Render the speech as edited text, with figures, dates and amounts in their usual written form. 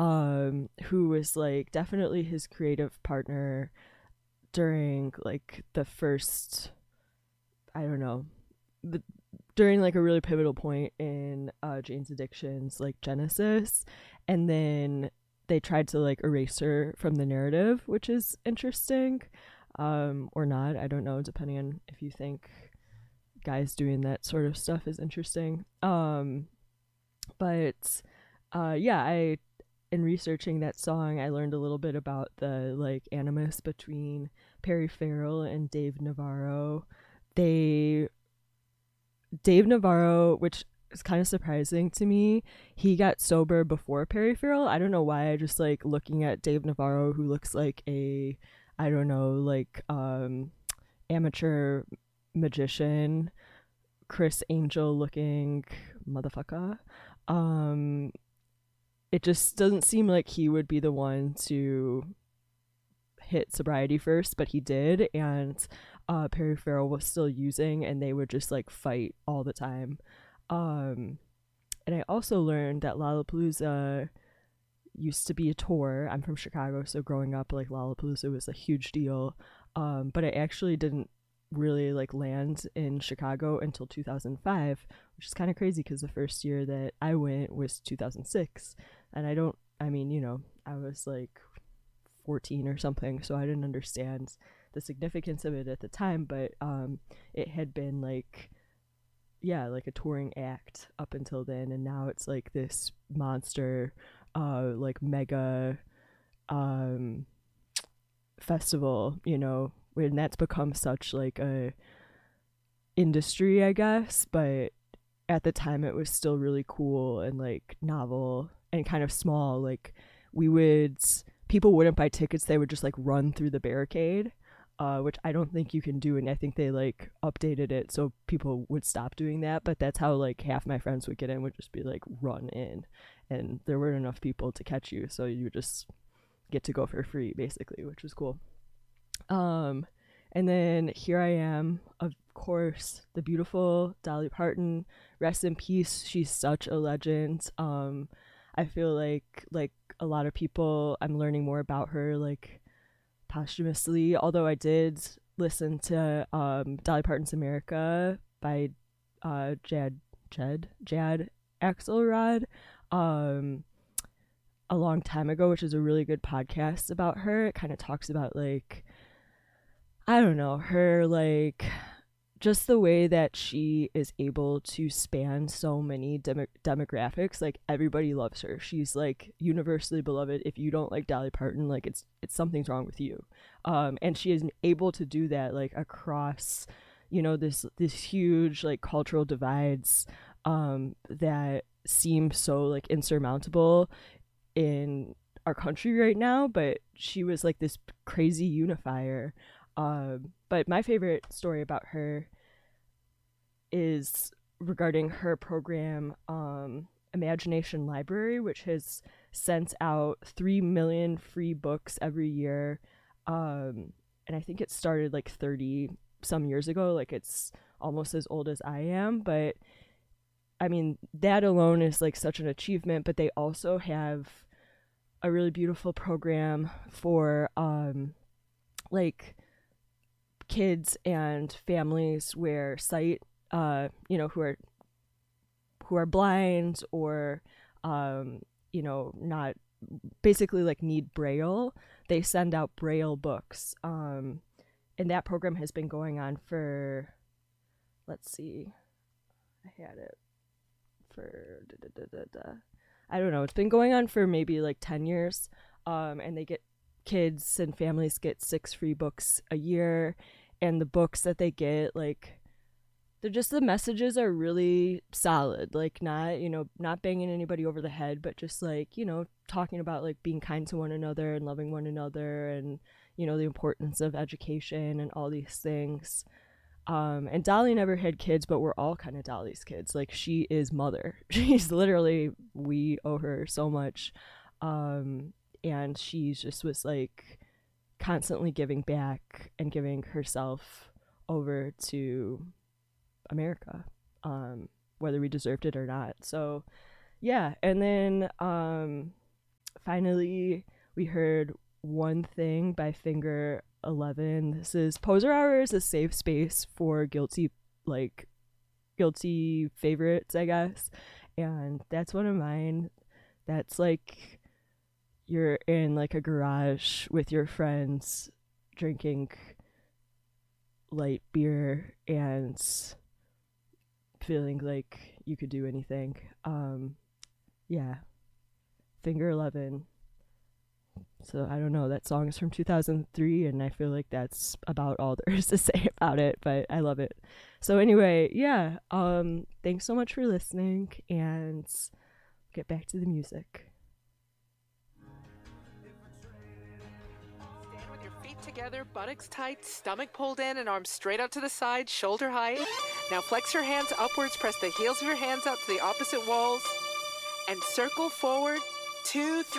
who was like definitely his creative partner during like the first, I don't know, the, during like a really pivotal point in Jane's Addiction's like genesis, and then they tried to like erase her from the narrative, which is interesting, or not. I don't know, depending on if you think guys doing that sort of stuff is interesting. But yeah, I in researching that song, I learned a little bit about the like animus between Perry Farrell and Dave Navarro. They Dave Navarro, which is kind of surprising to me, he got sober before Perry Farrell. I don't know why. I just like looking at Dave Navarro, who looks like a, I don't know, like amateur magician, Chris Angel looking motherfucker. Um, it just doesn't seem like he would be the one to hit sobriety first, but he did, and Perry Farrell was still using, and they would just like fight all the time. Um, and I also learned that Lollapalooza used to be a tour. I'm from Chicago, so growing up, like Lollapalooza was a huge deal. But I actually didn't really like land in Chicago until 2005, which is kind of crazy because the first year that I went was 2006, and I mean, I was like 14 or something, so I didn't understand the significance of it at the time, but it had been like, yeah, like a touring act up until then, and now it's like this monster like mega um festival, when that's become such like a industry, I guess, but at the time it was still really cool and like novel and kind of small. Like we would people wouldn't buy tickets, they would just like run through the barricade, which I don't think you can do, and I think they like updated it so people would stop doing that, but that's how like half my friends would get in, would just be like run in, and there weren't enough people to catch you, so you would just get to go for free basically, which was cool. um and then here I am, of course, the beautiful Dolly Parton. Rest in peace. She's such a legend. I feel like a lot of people, I'm learning more about her like posthumously. Although I did listen to Dolly Parton's America by Jad Axelrod um, a long time ago, which is a really good podcast about her. It kind of talks about like, I don't know, her like just the way that she is able to span so many demographics. Like everybody loves her. She's like universally beloved. If you don't like Dolly Parton, like it's something's wrong with you. And she is able to do that like across, this huge like cultural divides that seem so like insurmountable in our country right now, but she was like this crazy unifier. But my favorite story about her is regarding her program, Imagination Library, which has sent out 3 million free books every year. And I think it started like 30 some years ago, like it's almost as old as I am. But I mean, that alone is like such an achievement, but they also have a really beautiful program for like kids and families where sight, who are blind or not, basically like need braille. They send out braille books, and that program has been going on for, let's see, I had it for I don't know, it's been going on for maybe like 10 years. And they get, kids and families get 6 free books a year, and the books that they get, like, they're just, the messages are really solid, like not, not banging anybody over the head, but just like, talking about like being kind to one another and loving one another, and the importance of education and all these things. And Dolly never had kids, but we're all kind of Dolly's kids. Like she is mother. She's literally, we owe her so much. And she just was like constantly giving back and giving herself over to America, whether we deserved it or not. So yeah, and then finally, we heard One Thing by Finger 11. This is Poser Hour is a safe space for like, guilty favorites, I guess. And that's one of mine. That's like you're in like a garage with your friends drinking light beer and feeling like you could do anything. Yeah, Finger 11. So I don't know, that song is from 2003 and I feel like that's about all there is to say about it, but I love it. So anyway, yeah, thanks so much for listening and get back to the music. Stand with your feet together, buttocks tight, stomach pulled in, and arms straight out to the side, shoulder height. Now flex your hands upwards, press the heels of your hands out to the opposite walls, and circle forward, 2, 3.